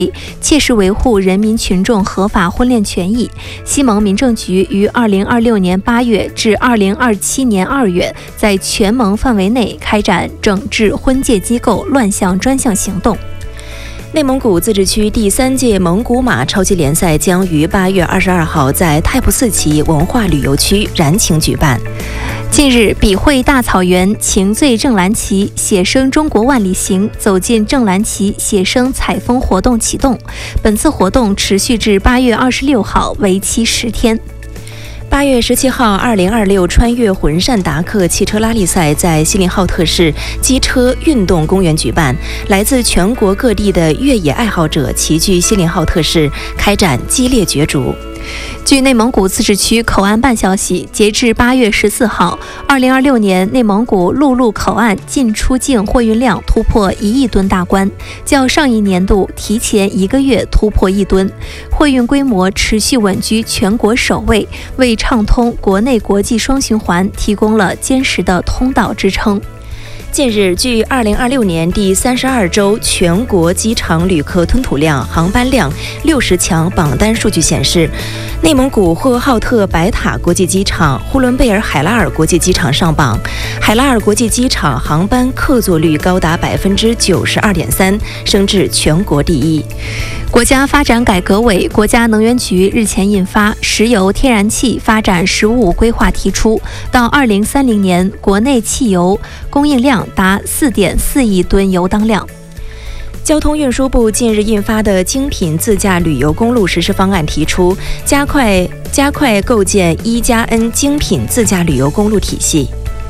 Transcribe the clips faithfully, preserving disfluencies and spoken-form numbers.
切实维护人民群众合法婚恋权益。西蒙民政局于二零二六年八月至二零二七年二月，在全蒙范围内开展整治婚介机构乱象专项行动。 内蒙古自治区第三届蒙古马超级联赛将于八月二十二号在太仆寺旗文化旅游区燃情举办。 近日，笔会大草原情醉正蓝旗写生中国万里行走进正蓝旗写生采风活动启动，本次活动持续至八月二十六号，为期十天。 八月十七号，二零二六穿越浑善达克汽车拉力赛在锡林浩特市机车运动公园举办，来自全国各地的越野爱好者齐聚锡林浩特市，开展激烈角逐。 据内蒙古自治区口岸办消息，截至八月十四号，二零二六年内蒙古陆路口岸进出境货运量突破一亿吨大关，较上一年度提前一个月突破一吨，货运规模持续稳居全国首位，为畅通国内国际双循环提供了坚实的通道支撑。 近日，据二零二六年第三十二周全国机场旅客吞吐量、航班量六十强榜单数据显示，内蒙古呼和浩特白塔国际机场、呼伦贝尔海拉尔国际机场上榜。海拉尔国际机场航班客座率高达百分之九十二点三，升至全国第一。 国家发展改革委、国家能源局日前印发《石油天然气发展“十五五”规划》，提出到二零三零年，国内汽油供应量达四点四亿吨油当量。 交通运输部近日印发的精品自驾旅游公路实施方案提出，加快加快构建一加 N 精品自驾旅游公路体系。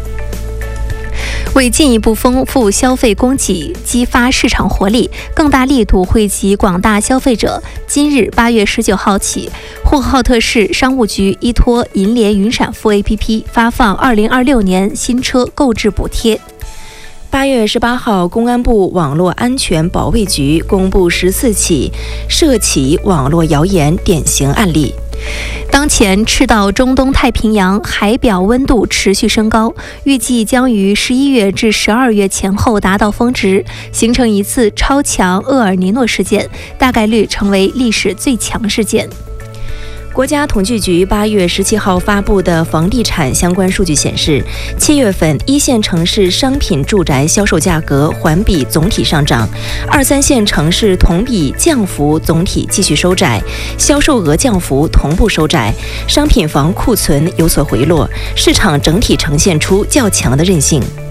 为进一步丰富消费供给，激发市场活力，更大力度惠及广大消费者，今日八月十九号起，呼和浩特市商务局依托银联云闪付 A P P 发放二零二六年新车购置补贴。 八月十八号，公安部网络安全保卫局公布十四起涉企网络谣言典型案例。 当前，赤道中东太平洋海表温度持续升高，预计将于十一月至十二月前后达到峰值，形成一次超强厄尔尼诺事件，大概率成为历史最强事件。 国家统计局八月十七号发布的房地产相关数据显示，七月份一线城市商品住宅销售价格环比总体上涨，二三线城市同比降幅总体继续收窄，销售额降幅同步收窄，商品房库存有所回落，市场整体呈现出较强的韧性。